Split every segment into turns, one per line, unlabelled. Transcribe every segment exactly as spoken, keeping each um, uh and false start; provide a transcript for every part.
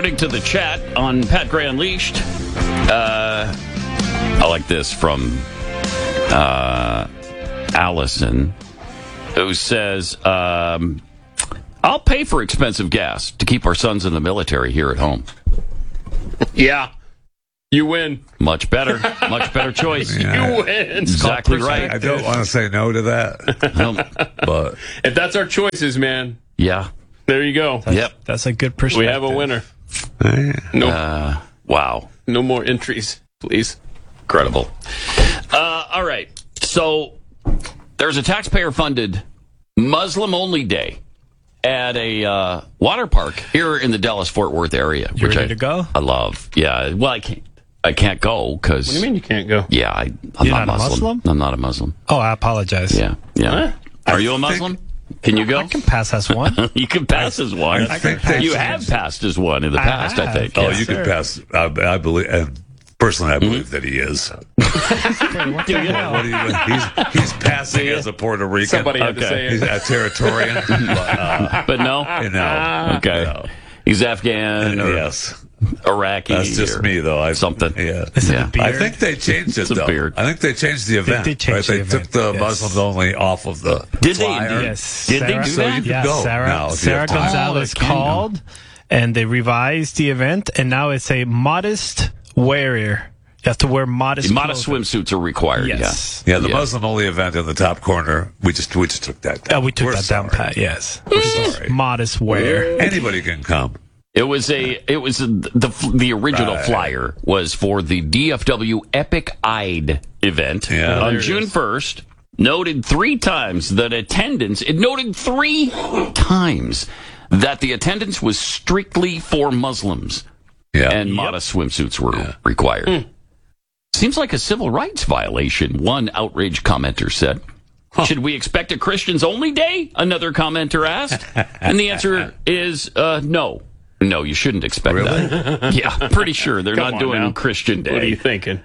Turning to the chat on Pat Gray Unleashed. Uh, I like this from uh, Allison, who says, um, I'll pay for expensive gas to keep our sons in the military here at home.
Yeah. You win.
Much better. Much better choice.
Yeah.
You win.
Exactly right.
I don't want to say no to that,
Um,
but
If that's our choices, man,
yeah.
there you go.
Yep.
That's a good perspective.
We have a winner.
eh,
No,
Uh, wow.
no more entries, please.
Incredible. Uh, all right. So there's a taxpayer-funded Muslim-only day at a uh, water park here in the Dallas-Fort Worth area.
You
which
ready
I,
to go?
I love. Yeah. Well, I can't. I can't go because.
What do you mean you can't go?
Yeah, I, I'm
You're
not,
not a
Muslim.
Muslim?
I'm not a Muslim.
Oh, I apologize.
Yeah. Yeah. Are you a Muslim? Can you go?
I can pass as one.
You can pass as one.
I think they
You
changed
have passed as one in the
I
past, I
have.
think.
Oh,
Yes,
you
sir.
can pass. I, I believe, and personally, I believe that he is.
What the hell?
What do you? He's he's passing as a Puerto Rican.
Somebody had to
Okay.
say
He's
it.
a Territorian. but, uh,
But no?
you know,
Okay.
no.
He's Afghan or
yes,
Iraqi.
that's just
or
me though. I
something.
Yeah.
Is it
Yeah.
a beard?
I think they changed it
It's a
though.
beard.
I think they changed the event.
did change
right?
the
They
event,
took the
yes.
Muslims only off of the
Did they
flyer.
indeed?
Yes.
Did they
Sarah-
do
So
that?
you can
Yeah,
go
Sarah,
now if you
Sarah
have time.
Gonzalez
Oh, they can
called, and they revised the event, and now it's a modest wearer. You have to wear modest
Modest
clothing.
swimsuits are required.
Yes.
Yeah, the
Yeah.
Muslim only event in the top corner. We just we just took that down.
Oh, we took
We're
that down,
sorry.
Pat. Yes.
We're sorry.
Modest wear.
Anybody can come.
It was a. It was a, the the original
Right.
flyer was for the D F W Epic Eid event
Yeah.
on
There it
June
is.
first. Noted three times that attendance. It noted three times that the attendance was strictly for Muslims,
Yeah.
and modest swimsuits were required. Seems like a civil rights violation. One outraged commenter said. Should we expect a Christians only day? Another commenter asked. And the answer is uh, no. No, you shouldn't expect
Really?
that. Yeah, pretty sure they're
Come
not
on
doing
now.
Christian
What are you
Day.
thinking?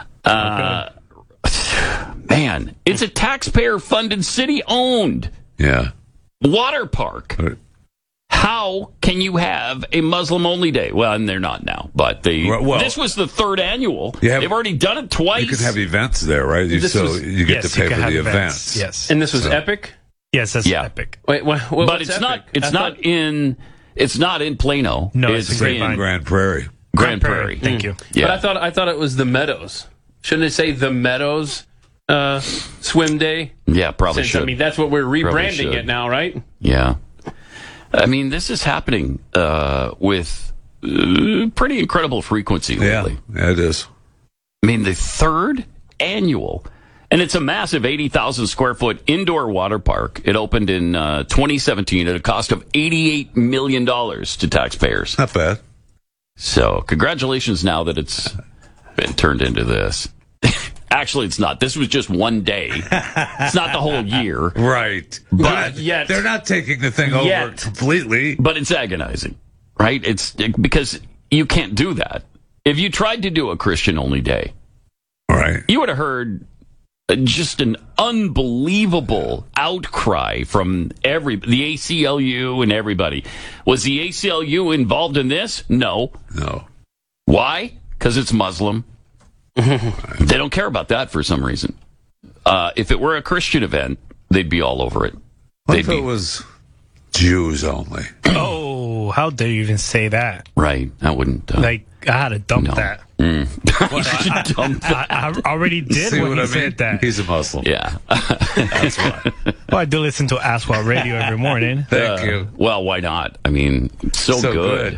Man, it's a taxpayer-funded, city-owned
Yeah.
water park. How can you have a Muslim-only day? Well, and they're not now, but they.
Well- well-
this was the third annual.
You have-
They've already done it twice.
You can have events there, right? You,
This
so
was-
you get
Yes,
to pay
you can
for
have
the
events.
events.
Yes.
And this was
So-
epic?
Yes, that's
Yeah.
epic.
Wait, what, what,
but
what's
it's
epic?
not. It's
I
not
thought-
in. It's not in Plano.
No, it's in
Same
Grapevine.
in Grand Prairie.
Grand Prairie.
Thank you.
Yeah.
But I thought I thought it was the Meadows. Shouldn't it say the Meadows uh, swim day?
yeah, probably
Since,
should.
I mean, that's what we're rebranding
should.
it now, right?
Yeah. I mean, this is happening uh, with uh, pretty incredible frequency
Yeah,
lately.
yeah, it is.
I mean, the third annual, and it's a massive eighty thousand square foot indoor water park. It opened in uh, twenty seventeen at a cost of eighty-eight million dollars to taxpayers.
Not bad.
So, congratulations now that it's been turned into this. Actually, it's not. This was just one day. It's not the whole year,
Right.
But
yet-
they're not taking the thing over
Yet.
completely.
but it's agonizing, right? It's because you can't do that. If you tried to do a Christian only day,
Right.
you would have heard uh, just an unbelievable outcry from every the A C L U and everybody. Was the A C L U involved in this? No.
No.
Why? Because it's Muslim. They don't care about that for some reason. Uh, if it were a Christian event, they'd be all over it.
What
They'd
if
be
it was Jews only?
Oh, how dare you even say that?
right. I wouldn't. Uh,
Like, I had to dump
No.
that.
you should dump that.
I, I already did
See
when
what
he
I mean?
said that.
He's a Muslim.
Yeah.
That's why.
Well, I do listen to Aswell Radio every morning.
Thank
Uh,
you.
Well, why not? I mean, it's so,
So
good.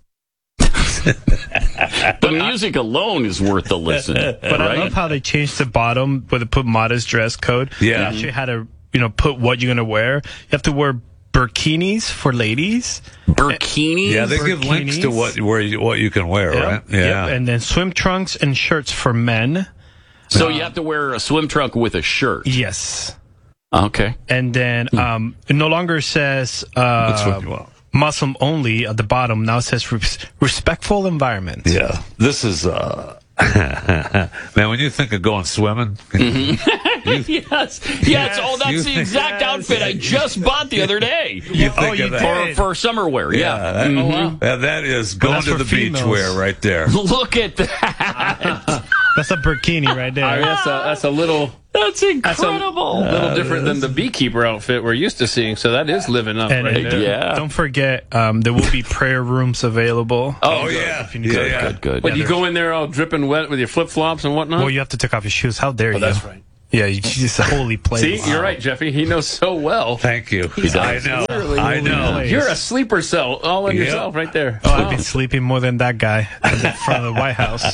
The music alone is worth the listen.
But I love how they changed the bottom where they put modest dress code.
Yeah.
They actually had to, you know, put what you're going to wear. You have to wear burkinis for ladies.
Burkinis.
Yeah, they give links to
bikinis.
what where you, what you can wear, right?
Yep.
Yeah.
And then swim trunks and shirts for men.
So you have to wear a swim trunk with a shirt.
Yes.
Okay.
And then um, it no longer says
That's
uh,
what you want.
Muslim only at the bottom. Now it says res- respectful environment.
Yeah. This is uh man, when you think of going swimming,
exactly. Yes. Yes. Oh, that's
You
the
think-
exact
Yes.
outfit I just bought the other day.
You
Oh,
think
you
of that?
did.
For, for summer wear, yeah.
Yeah, that,
Oh, wow.
yeah, that is going
that's
to
for
the beach
females.
wear right there.
Look at that.
That's a burkini right
I mean,
there.
that's a that's a little
That's
that's a
incredible.
little different than the beekeeper outfit we're used to seeing. So that is living up
And,
right
and,
there.
Yeah.
don't forget, um, there will be prayer rooms available.
Oh,
good.
yeah.
If you need
yeah,
to-
yeah.
Good, good.
But you go in there all dripping wet with your flip flops and whatnot.
Well, you have to take off your shoes. How dare you?
that's right.
Yeah, you just a holy place.
See, you're right, Jeffy. He knows so well.
Thank you.
does.
I know. I know.
Place.
You're a sleeper cell all in
Yep.
yourself right there.
Oh, I've been sleeping more than that guy in front of the White House.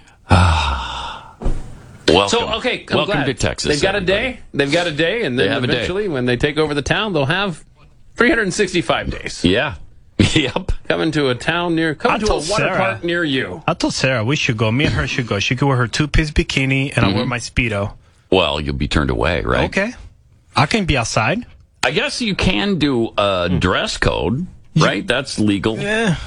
Welcome.
So okay, I'm
Welcome
glad.
to Texas.
They've got
everybody.
a day. They've got a day, and
They
then
have a day.
eventually, when they take over the town, they'll have three hundred sixty-five days.
Yeah. Yep.
Coming to a town near, coming
I
to a
told
water
Sarah.
park near you.
I told Sarah we should go. Me and her should go. She could wear her two-piece bikini, and I'll wear my Speedo.
Well, you'll be turned away, right?
Okay. I can be outside.
I guess you can do a dress code, right? That's legal.
Yeah.